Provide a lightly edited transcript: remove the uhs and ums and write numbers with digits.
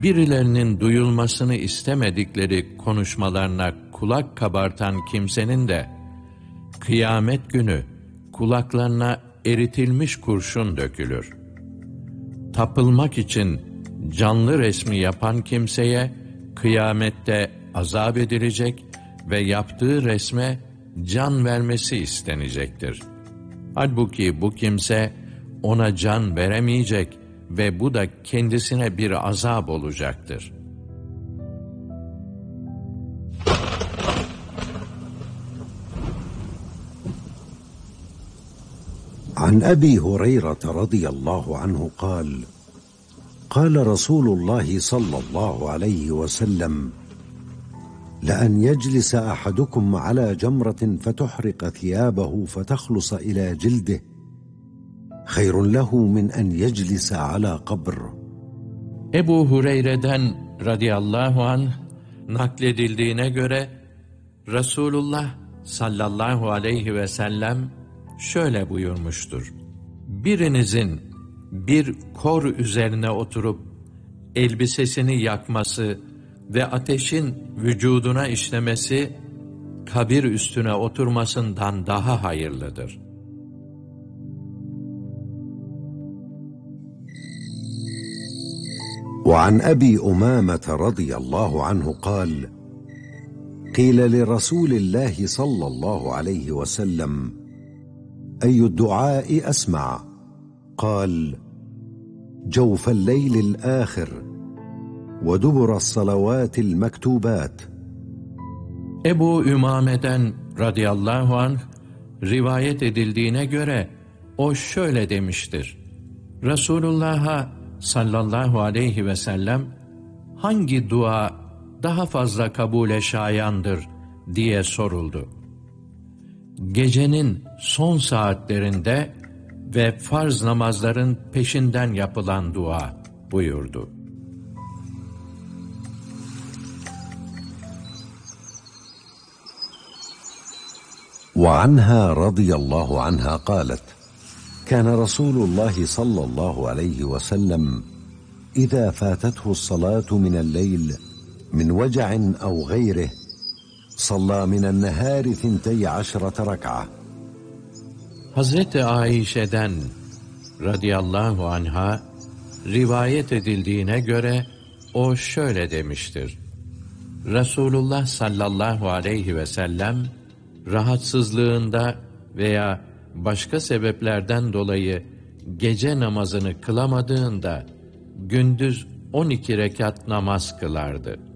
Birilerinin duyulmasını istemedikleri konuşmalarına kulak kabartan kimsenin de kıyamet günü kulaklarına eritilmiş kurşun dökülür. Tapılmak için canlı resmi yapan kimseye kıyamette azap edilecek ve yaptığı resme can vermesi istenecektir. Halbuki bu kimse ona can veremeyecek ve bu da kendisine bir azap olacaktır. عن أبي هريرة رضي الله عنه قال قال رسول الله صلى الله عليه وسلم لأن يجلس أحدكم على جمرة فتحرق ثيابه فتخلص إلى جلده خير له من أن يجلس على قبر. Ebu Hureyre'den radıyallahu anh nakledildiğine göre Resulullah sallallahu aleyhi ve sellem şöyle buyurmuştur: Birinizin bir kor üzerine oturup elbisesini yakması ve ateşin vücuduna işlemesi kabir üstüne oturmasından daha hayırlıdır. وعن أبي أمامة رضي الله عنه قال قيل لرسول الله صلى الله عليه وسلم أي الدعاء أسمع؟ قال جوف الليل الآخر ودبر الصلوات المكتوبات. Ebu Ümame'den radıyallahu anh rivayet edildiğine göre o şöyle demiştir: Resulullah'a sallallahu aleyhi ve sellem hangi dua daha fazla kabule şayandır diye soruldu. Gecenin son saatlerinde ve farz namazların peşinden yapılan dua buyurdu. وعنها رضي الله عنها قالت كان رسول الله صلى الله عليه وسلم إذا فاتته الصلاة من الليل من وجع أو غيره صلى من النهار 12 ركعة. Hazreti Ayşe'den radıyallahu anha rivayet edildiğine göre o şöyle demiştir: Resulullah sallallahu aleyhi ve sellem rahatsızlığında veya başka sebeplerden dolayı gece namazını kılamadığında gündüz 12 rekat namaz kılardı.